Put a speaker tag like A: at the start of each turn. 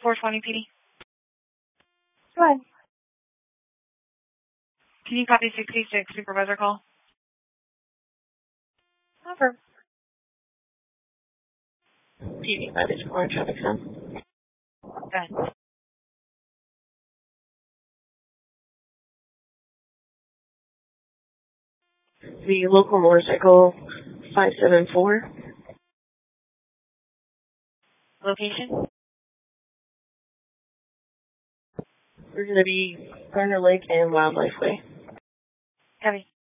A: 420 PD.
B: Go ahead.
A: Can you copy 66 supervisor call?
B: Over.
C: PD 584 traffic sound.
A: Go ahead.
C: The local motorcycle 574.
A: Location?
C: We're going to be Garner Lake and Wildlife Way.
A: Copy.